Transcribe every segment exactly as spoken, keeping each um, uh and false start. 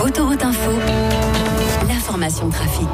Autoroute Info, l'information trafic.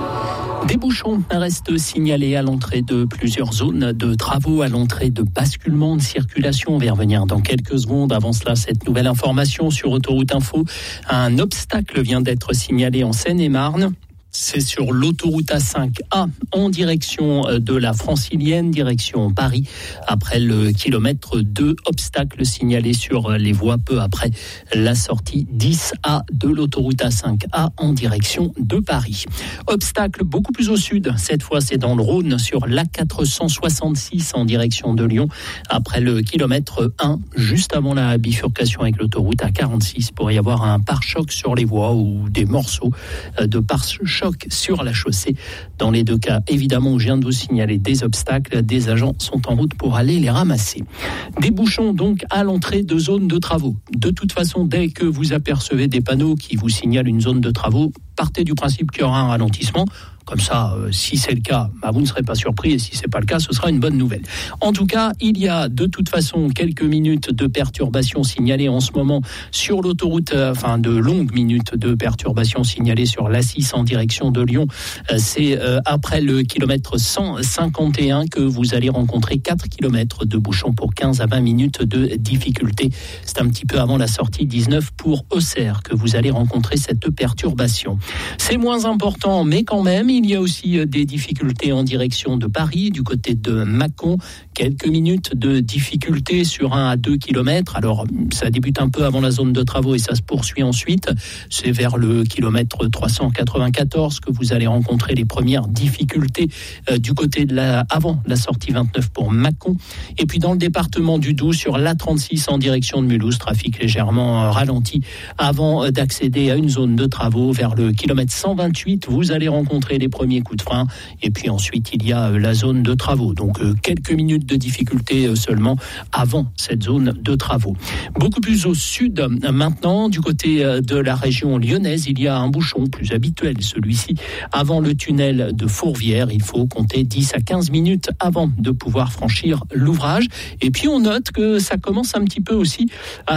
Des bouchons restent signalés à l'entrée de plusieurs zones de travaux, à l'entrée de basculement de circulation. On va y revenir dans quelques secondes. Avant cela, cette nouvelle information sur Autoroute Info. Un obstacle vient d'être signalé en Seine-et-Marne. C'est sur l'autoroute A cinq A en direction de la Francilienne, direction Paris. Après le kilomètre deux, obstacle signalé sur les voies peu après la sortie dix A de l'autoroute A cinq A en direction de Paris. Obstacle beaucoup plus au sud. Cette fois, c'est dans le Rhône sur l'A quatre cent soixante-six en direction de Lyon. Après le kilomètre un, juste avant la bifurcation avec l'autoroute A quarante-six, pour y avoir un pare-choc sur les voies ou des morceaux de pare-choc sur la chaussée. Dans les deux cas, évidemment, où je viens de vous signaler des obstacles, des agents sont en route pour aller les ramasser. Des bouchons donc à l'entrée de zones de travaux. De toute façon, dès que vous apercevez des panneaux qui vous signalent une zone de travaux, partez du principe qu'il y aura un ralentissement. Comme ça, euh, si c'est le cas, bah, vous ne serez pas surpris, et si c'est pas le cas, ce sera une bonne nouvelle. En tout cas, il y a de toute façon quelques minutes de perturbations signalées en ce moment sur l'autoroute, euh, enfin de longues minutes de perturbations signalées sur l'A six en direction de Lyon. Euh, c'est euh, après le kilomètre cent cinquante et un que vous allez rencontrer quatre kilomètres de bouchons pour quinze à vingt minutes de difficulté. C'est un petit peu avant la sortie dix-neuf pour Auxerre que vous allez rencontrer cette perturbation. C'est moins important, mais quand même, il y a aussi des difficultés en direction de Paris, du côté de Mâcon. Quelques minutes de difficultés sur un à deux kilomètres. Alors, ça débute un peu avant la zone de travaux et ça se poursuit ensuite. C'est vers le kilomètre trois cent quatre-vingt-quatorze que vous allez rencontrer les premières difficultés euh, du côté de la, avant la sortie vingt-neuf pour Mâcon. Et puis, dans le département du Doubs, sur l'A trente-six en direction de Mulhouse, trafic légèrement euh, ralenti avant euh, d'accéder à une zone de travaux. Vers le kilomètre cent vingt-huit, vous allez rencontrer les premiers coups de frein, et puis ensuite il y a la zone de travaux, donc euh, quelques minutes de difficulté euh, seulement avant cette zone de travaux. Beaucoup plus au sud euh, maintenant, du côté euh, de la région lyonnaise, il y a un bouchon plus habituel, celui-ci avant le tunnel de Fourvière. Il faut compter dix à quinze minutes avant de pouvoir franchir l'ouvrage, et puis on note que ça commence un petit peu aussi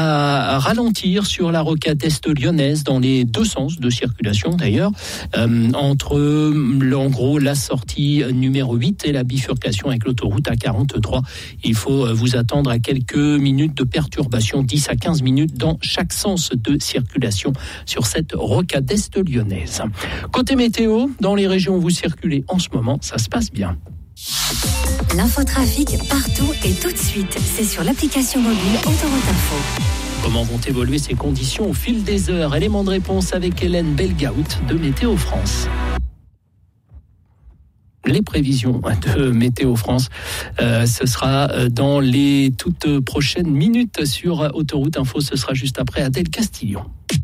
à ralentir sur la rocade est lyonnaise dans les deux sens de circulation d'ailleurs, euh, entre en gros la sortie numéro huit et la bifurcation avec l'autoroute A quarante-trois. Il faut vous attendre à quelques minutes de perturbation, dix à quinze minutes dans chaque sens de circulation sur cette rocade est lyonnaise. Côté météo, dans les régions où vous circulez en ce moment, ça se passe bien. L'infotrafic partout et tout de suite, c'est sur l'application mobile Autoroute Info. Comment vont évoluer ces conditions au fil des heures? Élément de réponse avec Hélène Belgaout de Météo France. Les prévisions de Météo France, euh, ce sera dans les toutes prochaines minutes sur Autoroute Info. Ce sera juste après Adèle Castillon.